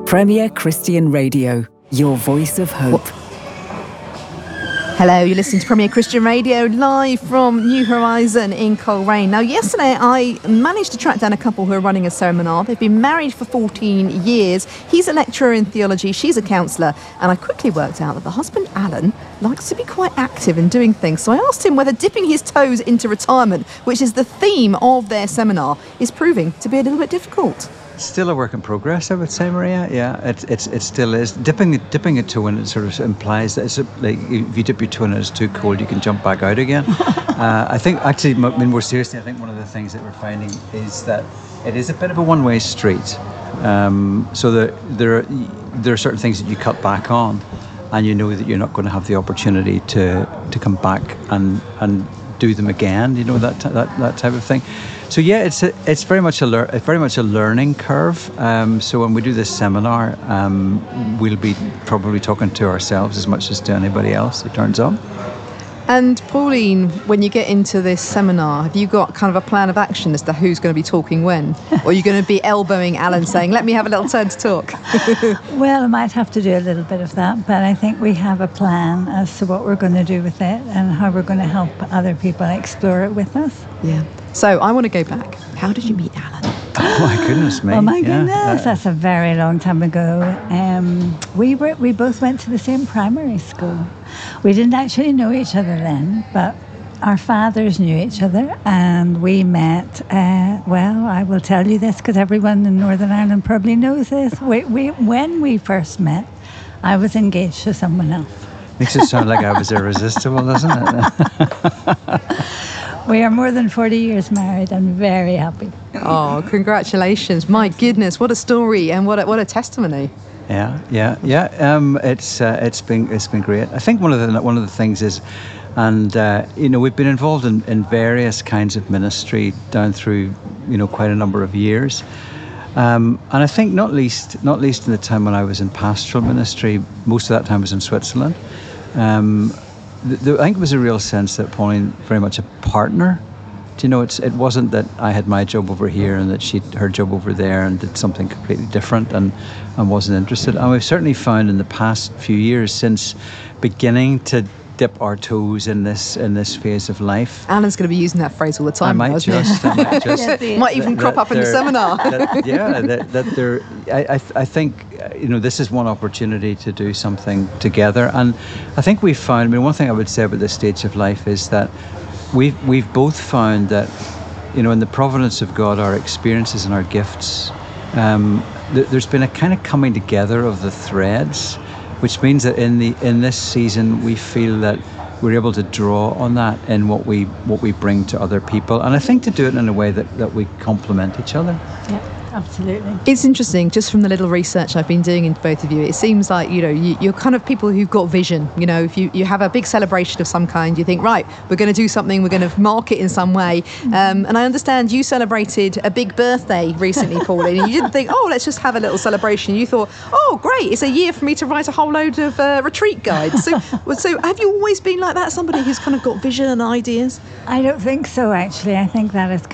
Premier Christian Radio, your voice of hope. Hello, you're listening to Premier Christian Radio, live from New Horizon in Coleraine. Now, yesterday I managed to track down a couple who are running a seminar. They've been married for 14 years. He's a lecturer in theology, she's a counsellor, and I quickly worked out that the husband, Alan, likes to be quite active in doing things. So I asked him whether dipping his toes into retirement, which is the theme of their seminar, is proving to be a little bit difficult. Still a work in progress, I would say, Maria. Yeah, it still is. Dipping a toe in, it sort of implies that it's like if you dip your toe in and it's too cold, you can jump back out again. I think, actually, more seriously, I think one of the things that we're finding is that it is a bit of a one-way street. So there are certain things that you cut back on, and you know that you're not going to have the opportunity to come back and do them again. You know, that type of thing. So yeah, it's very much a learning curve. So when we do this seminar, we'll be probably talking to ourselves as much as to anybody else, it turns out. And Pauline, when you get into this seminar, have you got kind of a plan of action as to who's going to be talking when? Or are you going to be elbowing Alan saying, let me have a little turn to talk? Well, I might have to do a little bit of that, but I think we have a plan as to what we're going to do with it and how we're going to help other people explore it with us. Yeah. So I want to go back. How did you meet Alan? Oh my goodness me! Oh my goodness, that's a very long time ago. We both went to the same primary school. We didn't actually know each other then, but our fathers knew each other, and we met. Well, I will tell you this because everyone in Northern Ireland probably knows this. When we first met, I was engaged to someone else. Makes it sound like I was irresistible, doesn't it? We are more than 40 years married and very happy. Oh, congratulations. My goodness, what a story and what a testimony. Yeah. It's been great. I think one of the things is, and we've been involved in various kinds of ministry down through quite a number of years. And I think not least in the time when I was in pastoral ministry, most of that time was in Switzerland. I think it was a real sense that Pauline very much a partner. It wasn't that I had my job over here and that she had her job over there and did something completely different and wasn't interested. And we've certainly found in the past few years, since beginning to dip our toes in this phase of life. Alan's going to be using that phrase all the time. I might just might even crop up in the seminar. I think this is one opportunity to do something together, and I think we've found. One thing I would say about this stage of life is that we've both found that in the providence of God, our experiences and our gifts, there's been a kind of coming together of the threads, which means that in this season we feel that we're able to draw on that in what we bring to other people, and I think to do it in a way that we complement each other. Yeah. Absolutely. It's interesting, just from the little research I've been doing into both of you, it seems like, you're kind of people who've got vision. If you have a big celebration of some kind, you think, right, we're going to do something, we're going to mark it in some way. And I understand you celebrated a big birthday recently, Pauline, and you didn't think, let's just have a little celebration. You thought, great, it's a year for me to write a whole load of retreat guides. So have you always been like that, somebody who's kind of got vision and ideas? I don't think so, actually. I think that is